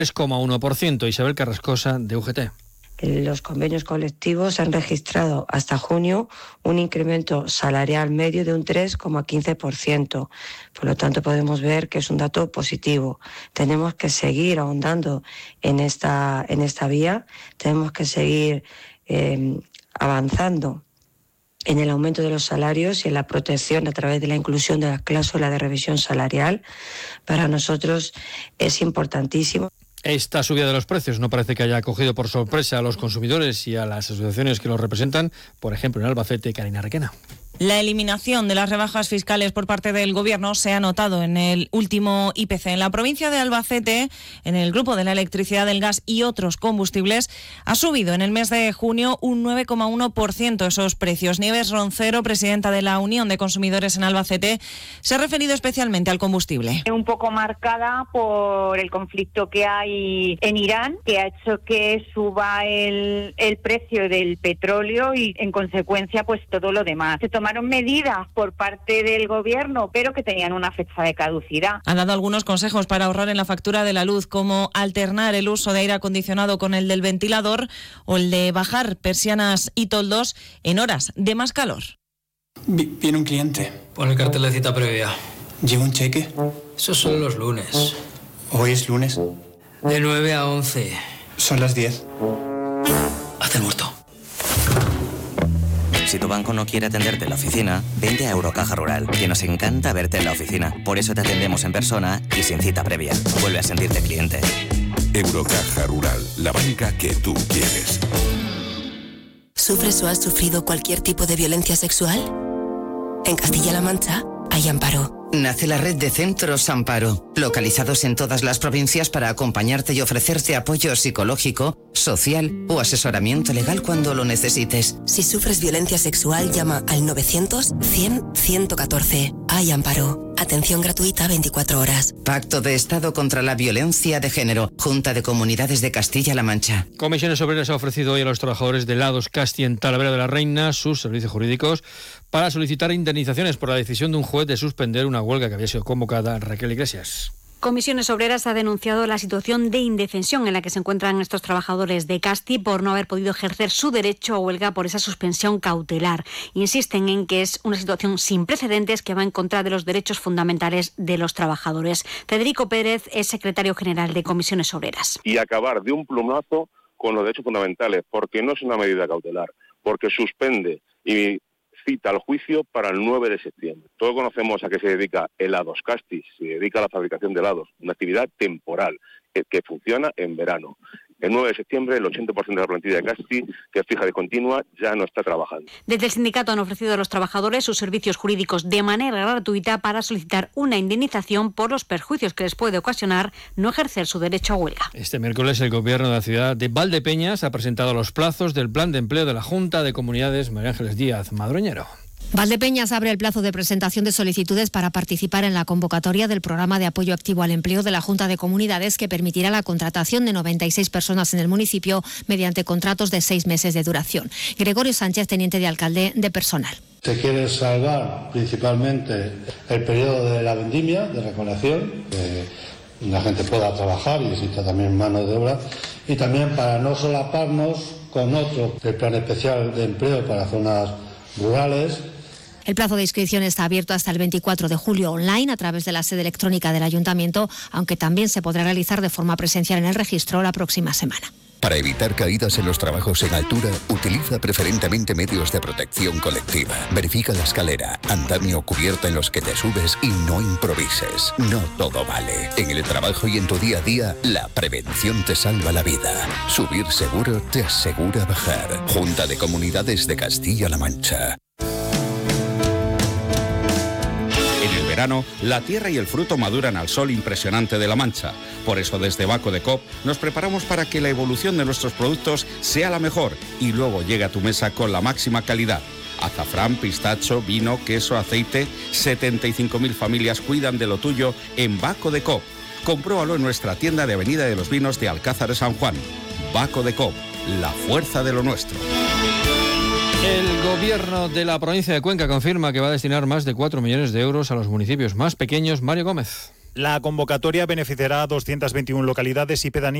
3,1%. Isabel Carrascosa, de UGT. Los convenios colectivos han registrado hasta junio un incremento salarial medio de un 3,15%. Por lo tanto, podemos ver que es un dato positivo. Tenemos que seguir ahondando en esta vía, tenemos que seguir avanzando en el aumento de los salarios y en la protección a través de la inclusión de la cláusula de revisión salarial. Para nosotros es importantísimo. Esta subida de los precios no parece que haya cogido por sorpresa a los consumidores y a las asociaciones que los representan, por ejemplo en Albacete. Karina Requena. La eliminación de las rebajas fiscales por parte del Gobierno se ha notado en el último IPC. En la provincia de Albacete, en el grupo de la electricidad, del gas y otros combustibles, ha subido en el mes de junio un 9,1% esos precios. Nieves Roncero, presidenta de la Unión de Consumidores en Albacete, se ha referido especialmente al combustible. Un poco marcada por el conflicto que hay en Irán, que ha hecho que suba el precio del petróleo y, en consecuencia, pues todo lo demás. Se tomaron medidas por parte del Gobierno, pero que tenían una fecha de caducidad. Ha dado algunos consejos para ahorrar en la factura de la luz, como alternar el uso de aire acondicionado con el del ventilador o el de bajar persianas y toldos en horas de más calor. Viene un cliente. Pon el cartel de cita previa. ¿Lleva un cheque? Esos son los lunes. ¿Hoy es lunes? De 9 a 11. Son las 10. Hazte el muerto. Si tu banco no quiere atenderte en la oficina, vente a Eurocaja Rural, que nos encanta verte en la oficina. Por eso te atendemos en persona y sin cita previa. Vuelve a sentirte cliente. Eurocaja Rural, la banca que tú quieres. ¿Sufres o has sufrido cualquier tipo de violencia sexual? En Castilla-La Mancha hay Amparo. Nace la red de Centros Amparo, localizados en todas las provincias para acompañarte y ofrecerte apoyo psicológico, social o asesoramiento legal cuando lo necesites. Si sufres violencia sexual, llama al 900-100-114. Hay Amparo. Atención gratuita 24 horas. Pacto de Estado contra la Violencia de Género. Junta de Comunidades de Castilla-La Mancha. Comisiones Obreras ha ofrecido hoy a los trabajadores de Lados Casti en Talavera de la Reina sus servicios jurídicos para solicitar indemnizaciones por la decisión de un juez de suspender una huelga que había sido convocada. Raquel Iglesias. Comisiones Obreras ha denunciado la situación de indefensión en la que se encuentran estos trabajadores de Casti por no haber podido ejercer su derecho a huelga por esa suspensión cautelar. Insisten en que es una situación sin precedentes que va en contra de los derechos fundamentales de los trabajadores. Federico Pérez es secretario general de Comisiones Obreras. Y acabar de un plumazo con los derechos fundamentales, porque no es una medida cautelar, porque suspende y cita al juicio para el 9 de septiembre. Todos conocemos a qué se dedica el Lados Casti, se dedica a la fabricación de helados, una actividad temporal que funciona en verano. El 9 de septiembre el 80% de la plantilla de Casti, que es fija y continua, ya no está trabajando. Desde el sindicato han ofrecido a los trabajadores sus servicios jurídicos de manera gratuita para solicitar una indemnización por los perjuicios que les puede ocasionar no ejercer su derecho a huelga. Este miércoles el Gobierno de la ciudad de Valdepeñas ha presentado los plazos del Plan de Empleo de la Junta de Comunidades. María Ángeles Díaz Madroñero. Valdepeñas abre el plazo de presentación de solicitudes para participar en la convocatoria del programa de apoyo activo al empleo de la Junta de Comunidades, que permitirá la contratación de 96 personas en el municipio mediante contratos de 6 meses de duración. Gregorio Sánchez, teniente de alcalde de personal. Se quiere salvar principalmente el periodo de la vendimia, de recolección, que la gente pueda trabajar y exista también mano de obra, y también para no solaparnos con otro, el plan especial de empleo para zonas rurales. El plazo de inscripción está abierto hasta el 24 de julio online a través de la sede electrónica del Ayuntamiento, aunque también se podrá realizar de forma presencial en el registro la próxima semana. Para evitar caídas en los trabajos en altura, utiliza preferentemente medios de protección colectiva. Verifica la escalera, andamio o cubierta en los que te subes y no improvises. No todo vale. En el trabajo y en tu día a día, la prevención te salva la vida. Subir seguro te asegura bajar. Junta de Comunidades de Castilla-La Mancha. En el verano, la tierra y el fruto maduran al sol impresionante de La Mancha. Por eso desde Baco de Coop nos preparamos para que la evolución de nuestros productos sea la mejor y luego llegue a tu mesa con la máxima calidad. Azafrán, pistacho, vino, queso, aceite. 75.000 familias cuidan de lo tuyo en Baco de Coop. Compruébalo en nuestra tienda de Avenida de los Vinos de Alcázar de San Juan. Baco de Coop, la fuerza de lo nuestro. El Gobierno de la provincia de Cuenca confirma que va a destinar más de 4 millones de euros a los municipios más pequeños. Mario Gómez. La convocatoria beneficiará a 221 localidades y pedanías